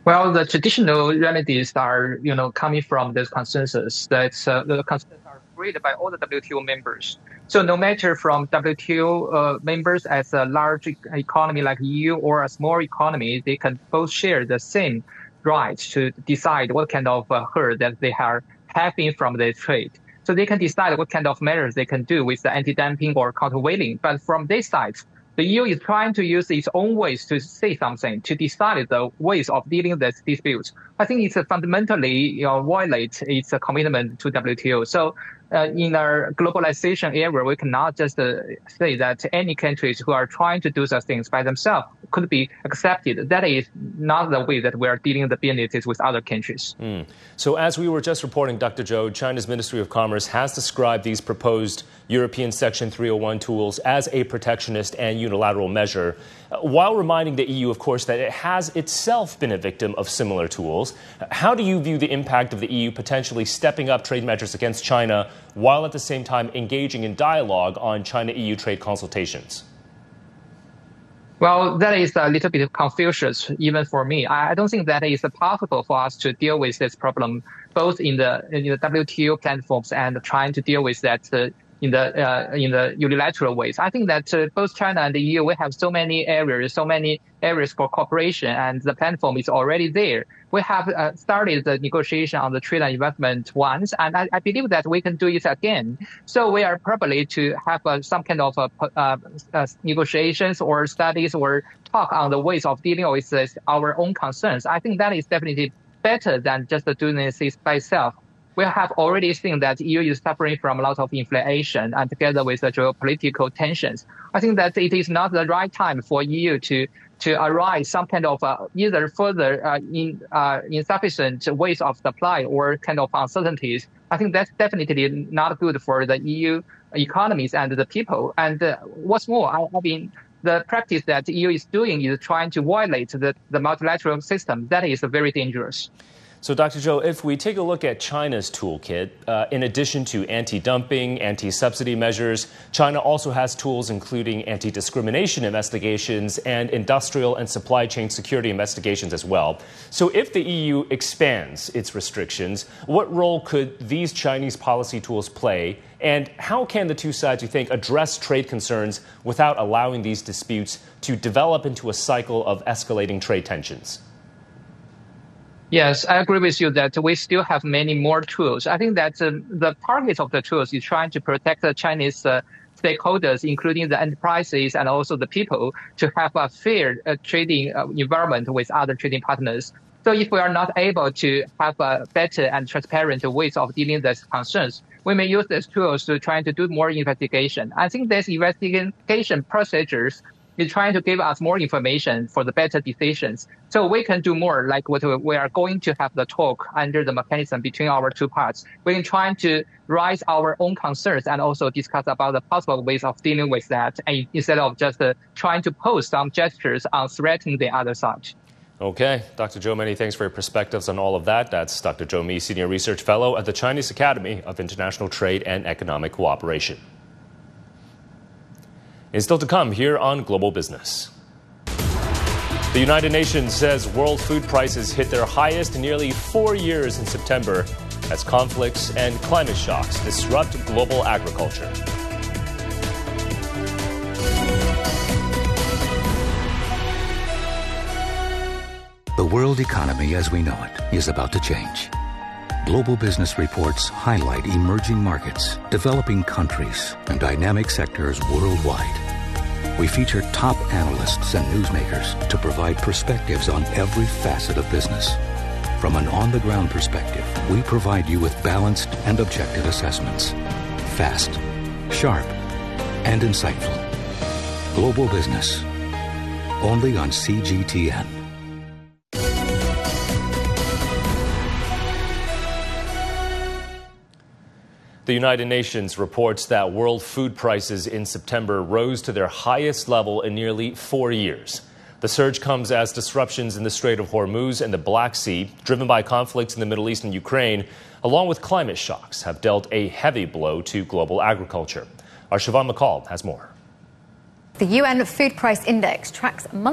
Well, the traditional remedies are, coming from this consensus that the consensus are agreed by all the WTO members. So no matter from WTO members as a large economy like EU or a small economy, they can both share the same right to decide what kind of hurt that they are having from the trade. So they can decide what kind of measures they can do with the anti-dumping or countervailing. But from this side, the EU is trying to use its own ways to say something, to decide the ways of dealing with this dispute. I think it's fundamentally violate its commitment to WTO. So in our globalization era, we cannot just say that any countries who are trying to do such things by themselves could be accepted. That is not the way that we are dealing the businesses with other countries. So as we were just reporting, Dr. Zhou, China's Ministry of Commerce has described these proposed European Section 301 tools as a protectionist and unilateral measure, while reminding the EU, of course, that it has itself been a victim of similar tools. How do you view the impact of the EU potentially stepping up trade measures against China while at the same time engaging in dialogue on China-EU trade consultations? Well, that is a little bit Confucius, even for me. I don't think that is possible for us to deal with this problem, both in the WTO platforms and trying to deal with that in the unilateral ways. I think that both China and the EU, we have so many areas for cooperation, and the platform is already there. We have started the negotiation on the trade and investment once, and I believe that we can do it again. So we are probably to have some kind of negotiations or studies or talk on the ways of dealing with our own concerns. I think that is definitely better than just doing this by itself. We have already seen that EU is suffering from a lot of inflation and together with the geopolitical tensions. I think that it is not the right time for EU to arise some kind of either further insufficient ways of supply or kind of uncertainties. I think that's definitely not good for the EU economies and the people. And what's more, I mean, the practice that the EU is doing is trying to violate the multilateral system. That is very dangerous. So, Dr. Zhou, if we take a look at China's toolkit, in addition to anti-dumping, anti-subsidy measures, China also has tools including anti-discrimination investigations and industrial and supply chain security investigations as well. So if the EU expands its restrictions, what role could these Chinese policy tools play? And how can the two sides, you think, address trade concerns without allowing these disputes to develop into a cycle of escalating trade tensions? Yes, I agree with you that we still have many more tools. I think that the target of the tools is trying to protect the Chinese stakeholders, including the enterprises and also the people, to have a fair trading environment with other trading partners. So if we are not able to have a better and transparent ways of dealing with concerns, we may use these tools to try to do more investigation. I think these investigation procedures is trying to give us more information for the better decisions. So we can do more, like what we are going to have the talk under the mechanism between our two parts. We can try to raise our own concerns and also discuss about the possible ways of dealing with that, and instead of just trying to pose some gestures on threatening the other side. Okay. Dr. Zhou, many thanks for your perspectives on all of that. That's Dr. Zhou Mi, Senior Research Fellow at the Chinese Academy of International Trade and Economic Cooperation. And still to come here on Global Business. The United Nations says world food prices hit their highest in nearly 4 years in September as conflicts and climate shocks disrupt global agriculture. The world economy as we know it is about to change. Global business reports highlight emerging markets, developing countries, and dynamic sectors worldwide. We feature top analysts and newsmakers to provide perspectives on every facet of business. From an on-the-ground perspective, we provide you with balanced and objective assessments. Fast, sharp, and insightful. Global Business. Only on CGTN. The United Nations reports that world food prices in September rose to their highest level in nearly 4 years. The surge comes as disruptions in the Strait of Hormuz and the Black Sea, driven by conflicts in the Middle East and Ukraine, along with climate shocks, have dealt a heavy blow to global agriculture. Our Siobhan McCall has more. The UN Food Price Index tracks